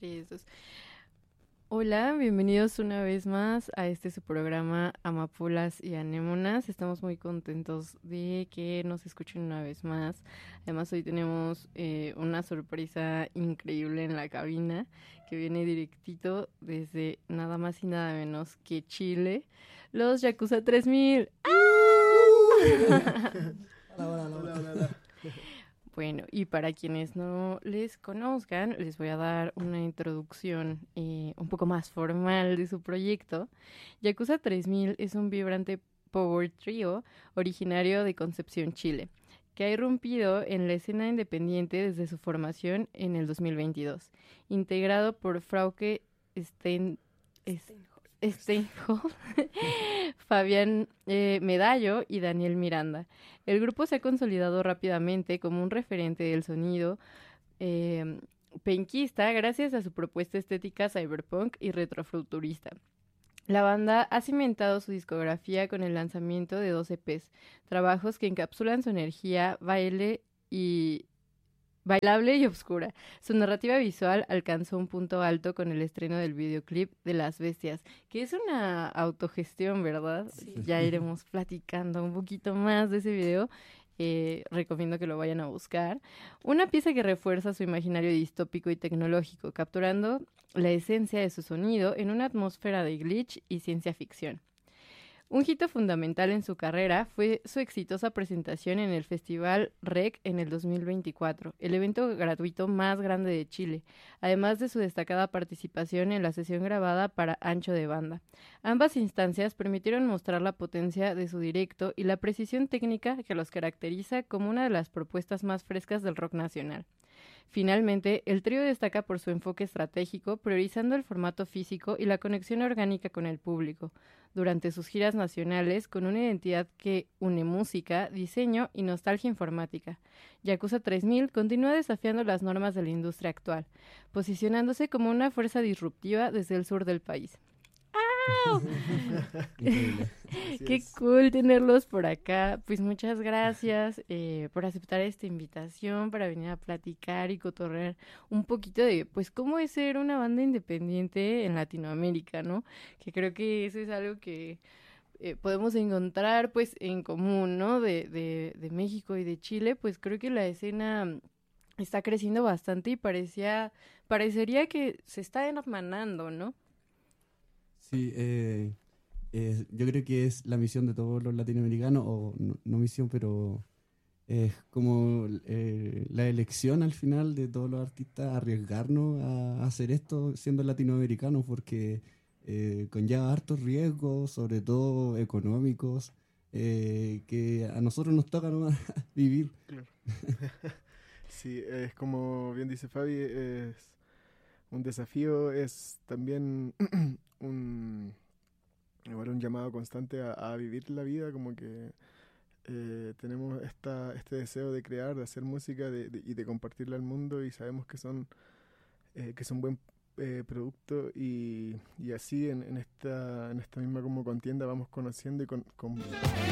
3, 2. Hola, bienvenidos una vez más a su programa Amapolas y Anémonas. Estamos muy contentos de que nos escuchen una vez más. Además, hoy tenemos una sorpresa increíble en la cabina que viene directito desde nada más y nada menos que Chile. Los Yakuza 3000. Hola. Bueno, y para quienes no les conozcan, les voy a dar una introducción un poco más formal de su proyecto. Yakuza 3000 es un vibrante power trio originario de Concepción, Chile, que ha irrumpido en la escena independiente desde su formación en el 2022, integrado por Frauke Steinhoff, Fabián Medallo y Daniel Miranda. El grupo se ha consolidado rápidamente como un referente del sonido penquista gracias a su propuesta estética cyberpunk y retrofuturista. La banda ha cimentado su discografía con el lanzamiento de 12 EPs, trabajos que encapsulan su energía, bailable y oscura. Su narrativa visual alcanzó un punto alto con el estreno del videoclip de Las Bestias, que es una autogestión, ¿verdad? Sí. Ya iremos platicando un poquito más de ese video. Recomiendo que lo vayan a buscar. Una pieza que refuerza su imaginario distópico y tecnológico, capturando la esencia de su sonido en una atmósfera de glitch y ciencia ficción. Un hito fundamental en su carrera fue su exitosa presentación en el Festival REC en el 2024, el evento gratuito más grande de Chile, además de su destacada participación en la sesión grabada para Ancho de Banda. Ambas instancias permitieron mostrar la potencia de su directo y la precisión técnica que los caracteriza como una de las propuestas más frescas del rock nacional. Finalmente, el trío destaca por su enfoque estratégico, priorizando el formato físico y la conexión orgánica con el público, durante sus giras nacionales con una identidad que une música, diseño y nostalgia informática. Yakuza 3000 continúa desafiando las normas de la industria actual, posicionándose como una fuerza disruptiva desde el sur del país. ¡Au! Increíble. Qué cool tenerlos por acá. Pues muchas gracias por aceptar esta invitación para venir a platicar y cotorrear un poquito de, pues, cómo es ser una banda independiente en Latinoamérica, ¿no? Que creo que eso es algo que podemos encontrar, pues, en común, ¿no? De México y de Chile, pues creo que la escena está creciendo bastante y parecería que se está hermanando, ¿no? Sí, yo creo que es la misión de todos los latinoamericanos, o no misión, pero es como la elección al final de todos los artistas, arriesgarnos a hacer esto siendo latinoamericanos, porque conlleva hartos riesgos, sobre todo económicos, que a nosotros nos toca nomás vivir. Claro. Sí, es como bien dice Fabi, es un desafío, es también igual un llamado constante a vivir la vida, como que tenemos este deseo de crear, de hacer música y de compartirla al mundo, y sabemos que son buen producto, y así en esta misma como contienda vamos conociendo y